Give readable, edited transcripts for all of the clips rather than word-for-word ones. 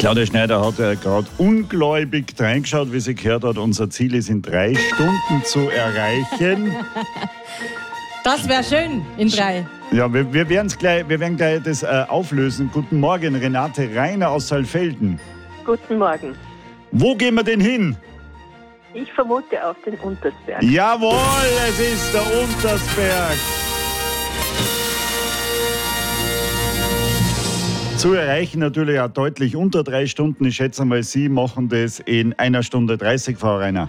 Claudia Schneider hat ja gerade ungläubig reingeschaut, wie sie gehört hat. Unser Ziel ist in 3 Stunden zu erreichen. Das wäre schön in 3. Ja, wir werden gleich das auflösen. Guten Morgen, Renate Reiner aus Saalfelden. Guten Morgen. Wo gehen wir denn hin? Ich vermute auf den Untersberg. Jawohl, es ist der Untersberg. Zu erreichen natürlich auch deutlich unter 3 Stunden. Ich schätze mal, Sie machen das in 1 Stunde 30, Frau Reiner.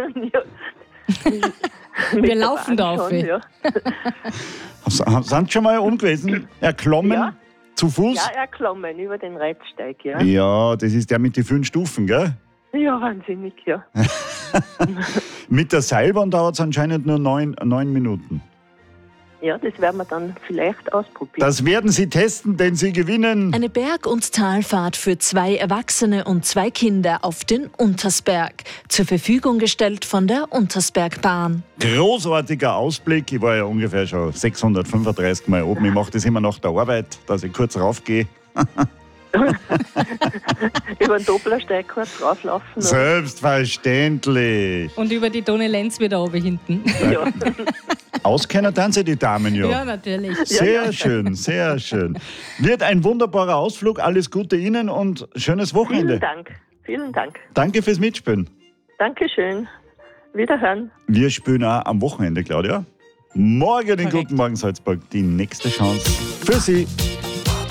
Wir laufen da auf. Ja. Sind Sie schon mal gewesen? Erklommen? Ja. Zu Fuß? Ja, erklommen über den Reitsteig, ja. Ja, das ist der mit den 5 Stufen, gell? Ja, wahnsinnig, ja. Mit der Seilbahn dauert es anscheinend nur 9 Minuten. Ja, das werden wir dann vielleicht ausprobieren. Das werden Sie testen, denn Sie gewinnen Eine Berg- und Talfahrt für 2 Erwachsene und 2 Kinder auf den Untersberg. Zur Verfügung gestellt von der Untersbergbahn. großartiger Ausblick. Ich war ja ungefähr schon 635 Mal oben. Ich mache das immer nach der Arbeit, dass ich kurz raufgehe. Über den Dopplersteig kurz rauflaufen. Selbstverständlich. Und über die Donne Lenz wieder oben hinten. Ja. Auskennen dann Sie die Damen, ja. Ja, natürlich. Sehr schön, sehr schön. Wird ein wunderbarer Ausflug. Alles Gute Ihnen und schönes Wochenende. Vielen Dank. Vielen Dank. Danke fürs Mitspielen. Dankeschön. Wiederhören. Wir spielen auch am Wochenende, Claudia. Morgen in Korrekt. Guten Morgen Salzburg die nächste Chance für Sie.